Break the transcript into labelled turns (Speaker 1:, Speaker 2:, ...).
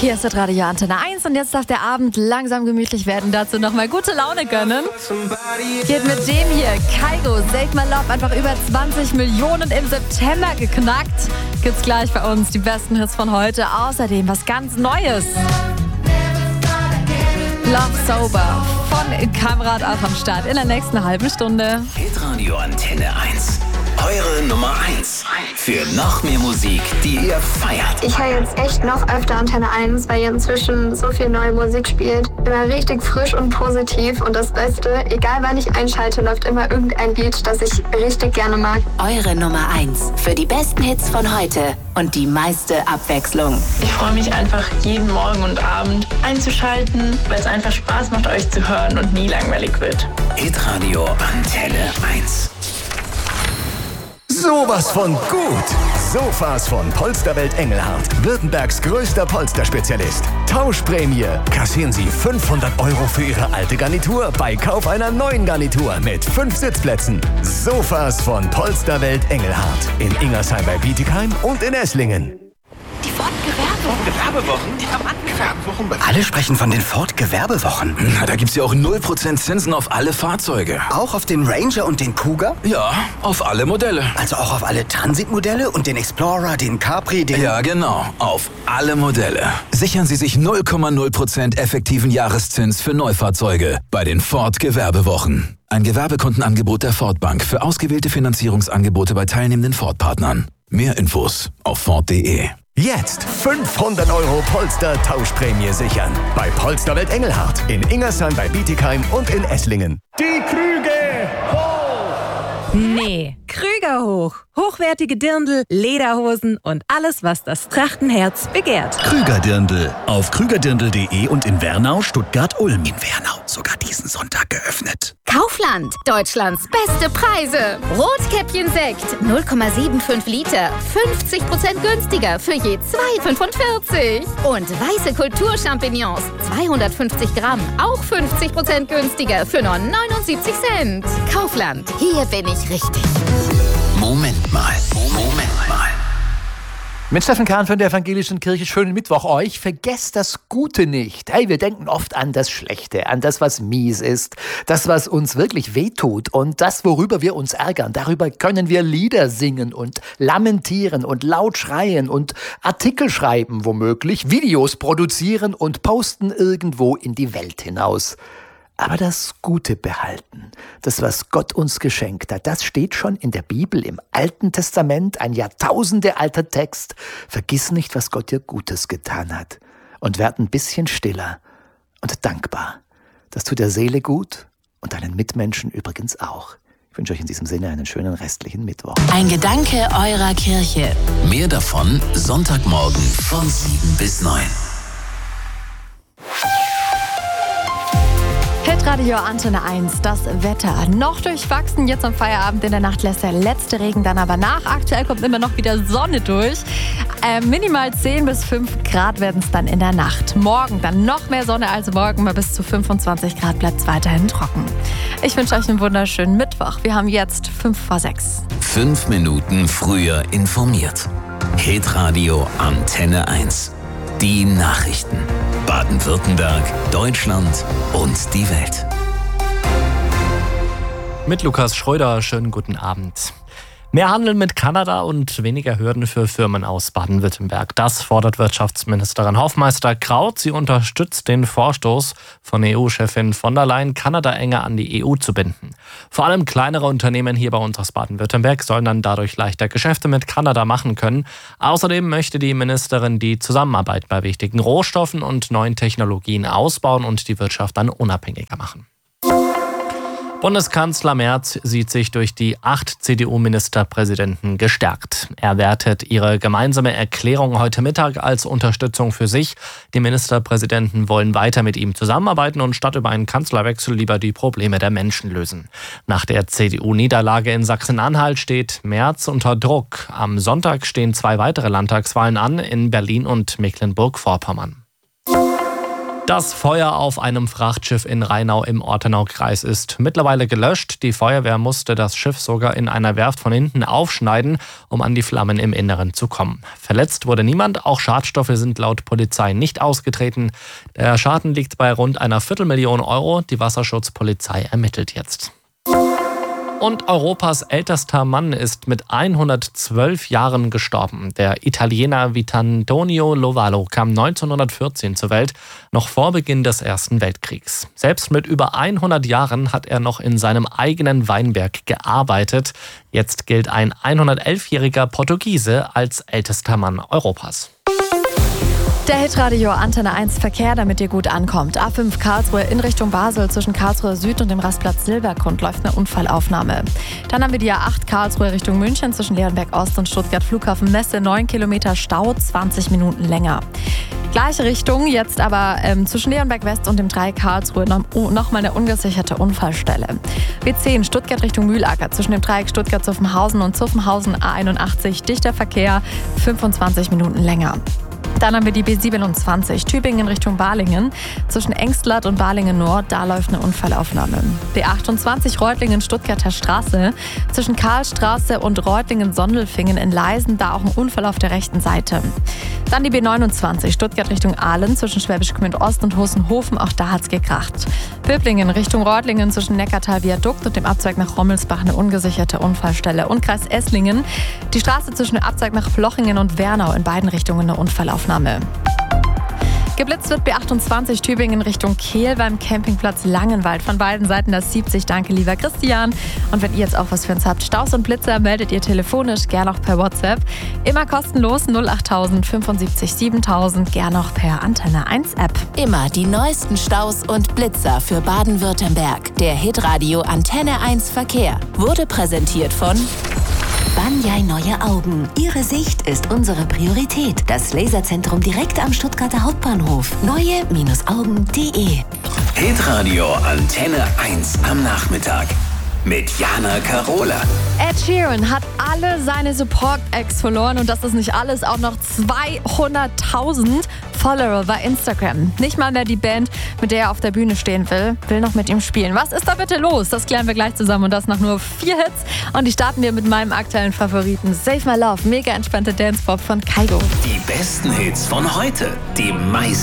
Speaker 1: Hier ist das Radio Antenne 1 und jetzt darf der Abend langsam gemütlich werden. Dazu nochmal gute Laune gönnen. Geht mit dem hier, Kygo, Save My Love, einfach über 20 Millionen im September geknackt. Gibt's gleich bei uns die besten Hits von heute. Außerdem was ganz Neues. Love Sober von Kamerad auch am Start in der nächsten halben Stunde.
Speaker 2: Hitradio Antenne 1. Eure Nummer 1 für noch mehr Musik, die ihr feiert.
Speaker 3: Ich höre jetzt echt noch öfter Antenne 1, weil ihr inzwischen so viel neue Musik spielt. Immer richtig frisch und positiv. Und das Beste, egal wann ich einschalte, läuft immer irgendein Lied, das ich richtig gerne mag.
Speaker 4: Eure Nummer 1 für die besten Hits von heute und die meiste Abwechslung.
Speaker 5: Ich freue mich einfach, jeden Morgen und Abend einzuschalten, weil es einfach Spaß macht, euch zu hören und nie langweilig wird.
Speaker 2: Hitradio Antenne 1.
Speaker 6: Sowas von gut! Sofas von Polsterwelt Engelhardt. Württembergs größter Polsterspezialist. Tauschprämie. Kassieren Sie 500 € für Ihre alte Garnitur bei Kauf einer neuen Garnitur mit 5 Sitzplätzen. Sofas von Polsterwelt Engelhardt. In Ingersheim bei Bietigheim und in Esslingen.
Speaker 4: Die Ford-Gewerbewochen, die haben angefangen.
Speaker 7: Alle sprechen von den Ford-Gewerbewochen.
Speaker 8: Na, da gibt's ja auch 0% Zinsen auf alle Fahrzeuge.
Speaker 7: Auch auf den Ranger und den Cougar?
Speaker 8: Ja, auf alle Modelle.
Speaker 7: Also auch auf alle Transit-Modelle und den Explorer, den Capri, den...
Speaker 8: Ja, genau. Auf alle Modelle. Sichern Sie sich 0,0% effektiven Jahreszins für Neufahrzeuge bei den Ford-Gewerbewochen. Ein Gewerbekundenangebot der Ford Bank für ausgewählte Finanzierungsangebote bei teilnehmenden Ford-Partnern. Mehr Infos auf Ford.de.
Speaker 6: Jetzt 500 € Polster-Tauschprämie sichern. Bei Polsterwelt Engelhardt. In Ingersheim bei Bietigheim und in Esslingen.
Speaker 9: Die Krüge hoch!
Speaker 10: Nee, Krüger hoch. Hochwertige Dirndl, Lederhosen und alles, was das Trachtenherz begehrt.
Speaker 11: Krüger-Dirndl. Auf krügerdirndl.de und in Wernau, Stuttgart, Ulm. In Wernau sogar diesen Sonntag geöffnet.
Speaker 12: Kaufland, Deutschlands beste Preise. Rotkäppchen-Sekt, 0,75 Liter, 50% günstiger für je 2,45. Und weiße Kulturchampignons, 250 Gramm, auch 50% günstiger für nur 79 Cent. Kaufland, hier bin ich richtig.
Speaker 2: Moment mal.
Speaker 13: Mit Steffen Kahn von der Evangelischen Kirche, schönen Mittwoch euch. Vergesst das Gute nicht. Hey, wir denken oft an das Schlechte, an das, was mies ist, das, was uns wirklich wehtut und das, worüber wir uns ärgern. Darüber können wir Lieder singen und lamentieren und laut schreien und Artikel schreiben womöglich, Videos produzieren und posten irgendwo in die Welt hinaus. Aber das Gute behalten, das, was Gott uns geschenkt hat, das steht schon in der Bibel, im Alten Testament, ein jahrtausendealter Text. Vergiss nicht, was Gott dir Gutes getan hat. Und werd ein bisschen stiller und dankbar. Das tut der Seele gut und deinen Mitmenschen übrigens auch. Ich wünsche euch in diesem Sinne einen schönen restlichen Mittwoch.
Speaker 4: Ein Gedanke eurer Kirche.
Speaker 2: Mehr davon Sonntagmorgen von 7 bis 9.
Speaker 1: Hitradio Antenne 1, das Wetter. Noch durchwachsen, jetzt am Feierabend in der Nacht lässt der letzte Regen dann aber nach. Aktuell kommt immer noch wieder Sonne durch. Minimal 10 bis 5 Grad werden es dann in der Nacht. Morgen dann noch mehr Sonne als morgen, mal bis zu 25 Grad bleibt es weiterhin trocken. Ich wünsche euch einen wunderschönen Mittwoch. Wir haben jetzt 5:06.
Speaker 2: 5 Minuten früher informiert. Hitradio Antenne 1. Die Nachrichten. Baden-Württemberg, Deutschland und die Welt.
Speaker 14: Mit Lukas Schröder, schönen guten Abend. Mehr Handel mit Kanada und weniger Hürden für Firmen aus Baden-Württemberg. Das fordert Wirtschaftsministerin Hofmeister-Kraut. Sie unterstützt den Vorstoß von EU-Chefin von der Leyen, Kanada enger an die EU zu binden. Vor allem kleinere Unternehmen hier bei uns aus Baden-Württemberg sollen dann dadurch leichter Geschäfte mit Kanada machen können. Außerdem möchte die Ministerin die Zusammenarbeit bei wichtigen Rohstoffen und neuen Technologien ausbauen und die Wirtschaft dann unabhängiger machen. Bundeskanzler Merz sieht sich durch die 8 CDU-Ministerpräsidenten gestärkt. Er wertet ihre gemeinsame Erklärung heute Mittag als Unterstützung für sich. Die Ministerpräsidenten wollen weiter mit ihm zusammenarbeiten und statt über einen Kanzlerwechsel lieber die Probleme der Menschen lösen. Nach der CDU-Niederlage in Sachsen-Anhalt steht Merz unter Druck. Am Sonntag stehen 2 weitere Landtagswahlen an, in Berlin und Mecklenburg-Vorpommern. Das Feuer auf einem Frachtschiff in Rheinau im Ortenaukreis ist mittlerweile gelöscht. Die Feuerwehr musste das Schiff sogar in einer Werft von hinten aufschneiden, um an die Flammen im Inneren zu kommen. Verletzt wurde niemand, auch Schadstoffe sind laut Polizei nicht ausgetreten. Der Schaden liegt bei rund einer Viertelmillion Euro. Die Wasserschutzpolizei ermittelt jetzt. Und Europas ältester Mann ist mit 112 Jahren gestorben. Der Italiener Vittorio Lovallo kam 1914 zur Welt, noch vor Beginn des Ersten Weltkriegs. Selbst mit über 100 Jahren hat er noch in seinem eigenen Weinberg gearbeitet. Jetzt gilt ein 111-jähriger Portugiese als ältester Mann Europas.
Speaker 1: Der Hitradio Antenne 1 Verkehr, damit ihr gut ankommt. A5 Karlsruhe in Richtung Basel zwischen Karlsruhe Süd und dem Rastplatz Silbergrund läuft eine Unfallaufnahme. Dann haben wir die A8 Karlsruhe Richtung München zwischen Leonberg Ost und Stuttgart Flughafen Messe. 9 Kilometer Stau, 20 Minuten länger. Gleiche Richtung, jetzt aber zwischen Leonberg West und dem 3 Karlsruhe nochmal eine ungesicherte Unfallstelle. B10 Stuttgart Richtung Mühlacker zwischen dem Dreieck Stuttgart-Zuffenhausen und Zuffenhausen A81. Dichter Verkehr, 25 Minuten länger. Dann haben wir die B27 Tübingen Richtung Balingen. Zwischen Engstladt und Balingen Nord, da läuft eine Unfallaufnahme. B28 Reutlingen Stuttgarter Straße. Zwischen Karlstraße und Reutlingen-Sondelfingen in Leisen, da auch ein Unfall auf der rechten Seite. Dann die B29 Stuttgart Richtung Aalen zwischen Schwäbisch Gmünd Ost und Hossenhofen, auch da hat's gekracht. Böblingen Richtung Reutlingen zwischen Neckartal-Viadukt und dem Abzweig nach Rommelsbach eine ungesicherte Unfallstelle. Und Kreis Esslingen, die Straße zwischen dem Abzweig nach Plochingen und Wernau, in beiden Richtungen eine Unfallaufnahme. Geblitzt wird B28 Tübingen Richtung Kehl beim Campingplatz Langenwald. Von beiden Seiten das 70. Danke, lieber Christian. Und wenn ihr jetzt auch was für uns habt, Staus und Blitzer, meldet ihr telefonisch, gern auch per WhatsApp. Immer kostenlos 08000 75 7000, gern auch per Antenne 1 App.
Speaker 4: Immer die neuesten Staus und Blitzer für Baden-Württemberg. Der Hitradio Antenne 1 Verkehr wurde präsentiert von
Speaker 15: Banyai Neue Augen. Ihre Sicht ist unsere Priorität. Das Laserzentrum direkt am Stuttgarter Hauptbahnhof. Neue-Augen.de.
Speaker 2: Hitradio Antenne 1 am Nachmittag mit Jana Karola.
Speaker 1: Ed Sheeran hat alle seine Support-Acts verloren und das ist nicht alles, auch noch 200.000 Follower bei Instagram. Nicht mal mehr die Band, mit der er auf der Bühne stehen will noch mit ihm spielen. Was ist da bitte los? Das klären wir gleich zusammen und das nach nur 4 Hits. Und die starten wir mit meinem aktuellen Favoriten, Save My Love, mega entspannte Dance-Pop von Kygo.
Speaker 2: Die besten Hits von heute, die meisten